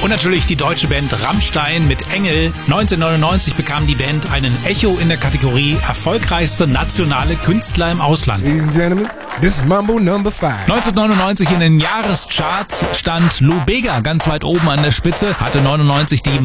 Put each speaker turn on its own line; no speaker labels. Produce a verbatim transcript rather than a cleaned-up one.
Und natürlich die deutsche Band Rammstein mit Engel. neunzehnhundertneunundneunzig bekam die Band einen Echo in der Kategorie erfolgreichste nationale Künstler im Ausland.
Ladies and Gentlemen, this is Mambo Number five.
neunzehnhundertneunundneunzig in den Jahrescharts stand Lou Bega ganz weit oben an der Spitze, hatte neunundneunzig die